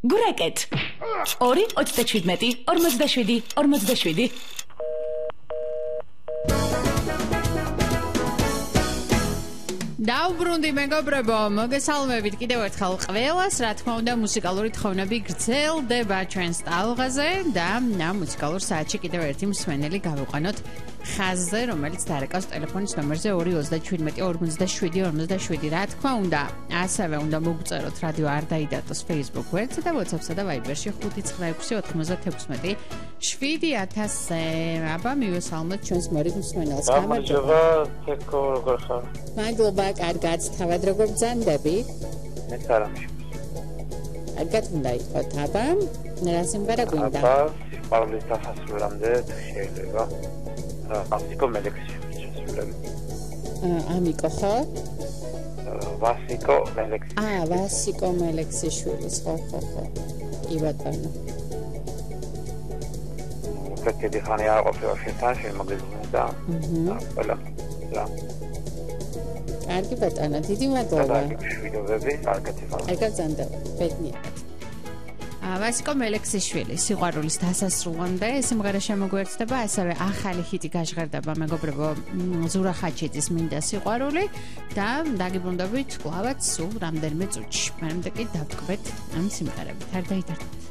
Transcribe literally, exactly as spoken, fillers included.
გურეკეთ. ორი ოცდაშვიდმეტი ორმოცდაშვიდი ორმოცდაშვიდი. დაუბრუნდი მეგობრებო, მოგესალმებით კიდევ ერთხელ ყველას, რა თქმა უნდა, მუსიკალური თხოვნები გრძელდება ჩვენს ტალღაზე და ამ მუსიკალურ საათში კიდევ ერთი მსმენელი გავიყვანოთ ხაზზე, რომელიც დარეკავს ტელეფონის ნომერზე ორი ოცდაშვიდმეტი ორმოცდაშვიდი ორმოცდაშვიდი. რა თქმა უნდა, ასევე უნდა მოგწეროთ რადიო არ დაიდატოს Facebook გვერდზე და WhatsApp-სა და Viber-ში ხუთი ცხრა ექვსი ოთხმოცდათექვსმეტი შვიდი ათასზე. აბა მივესალმოთ ჩვენს მორიგ მსმენელს. გამარჯობა, თეკო როგორ ხარ? მადლობა, კარგად, თავად როგორ ბრძანდები? მე კარამში. კარგად უნდა იყოთ, აბა. რა სიმღერა გვინდა? აბა, სიყვარულის დასასრულამდე შეიძლება. ვასიკო მელექსიშვილი შესრულები. ამიკო ხო? ვასიკო მელექსიშვილი. აა, ვასიკო მელექსიშვილი, ხო, ხო, ხო. კი ბატონო. უკეთესი ხანი არ ყოფილა შეთან, შემოგეძღვნა და ყველა და კარგი ბატონო, დიდი მადლობა. შვიდობები, კარგად იყავ. კარგად ზანდება, ბედნიერად. ვასიკო მელექსიშვილი, სიყვარულის დასასრულამდე სიმღერა შემოგვერთდება, ასევე ახალი ჰიტი გაჟღერდება, მეგობრებო, ზურა ხაჩიძის მინდა სიყვარული და დაგიბრუნდებით კლავაც სულ რამდენიმე წუთში. მანამდე კი დავტკბეთ ამ სიმღერებით. არ დაიდარდეთ.